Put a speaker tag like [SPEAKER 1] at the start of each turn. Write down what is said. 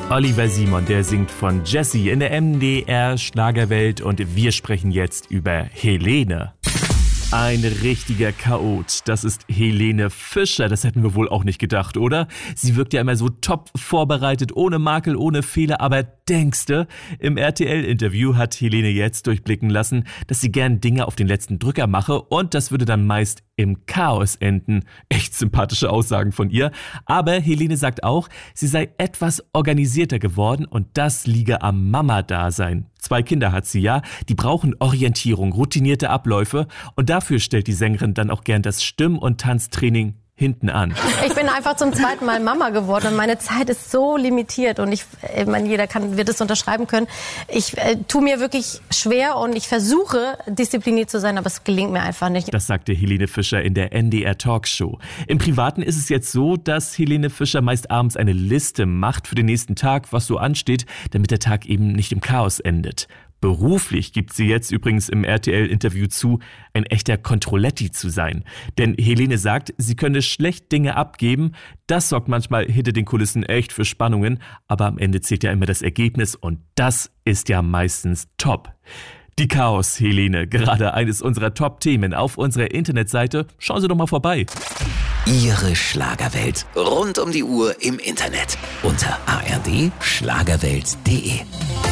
[SPEAKER 1] Oliver Simon, der singt von Jessie in der MDR Schlagerwelt und wir sprechen jetzt über Helene. Ein richtiger Chaot, das ist Helene Fischer, das hätten wir wohl auch nicht gedacht, oder? Sie wirkt ja immer so top vorbereitet, ohne Makel, ohne Fehler, aber denkste, im RTL-Interview hat Helene jetzt durchblicken lassen, dass sie gern Dinge auf den letzten Drücker mache und das würde dann meist im Chaos enden. Echt sympathische Aussagen von ihr. Aber Helene sagt auch, sie sei etwas organisierter geworden und das liege am Mama-Dasein. 2 Kinder hat sie ja, die brauchen Orientierung, routinierte Abläufe und dafür stellt die Sängerin dann auch gern das Stimm- und Tanztraining hinten an.
[SPEAKER 2] Ich bin einfach zum 2. Mal Mama geworden und meine Zeit ist so limitiert und ich meine, jeder wird es unterschreiben können. Ich tue mir wirklich schwer und ich versuche diszipliniert zu sein, aber es gelingt mir einfach nicht.
[SPEAKER 1] Das sagte Helene Fischer in der NDR Talkshow. Im Privaten ist es jetzt so, dass Helene Fischer meist abends eine Liste macht für den nächsten Tag, was so ansteht, damit der Tag eben nicht im Chaos endet. Beruflich gibt sie jetzt übrigens im RTL-Interview zu, ein echter Controletti zu sein. Denn Helene sagt, sie könne schlecht Dinge abgeben. Das sorgt manchmal hinter den Kulissen echt für Spannungen. Aber am Ende zählt ja immer das Ergebnis und das ist ja meistens top. Die Chaos-Helene, gerade eines unserer Top-Themen auf unserer Internetseite. Schauen Sie doch mal vorbei.
[SPEAKER 3] Ihre Schlagerwelt. Rund um die Uhr im Internet. Unter ard-schlagerwelt.de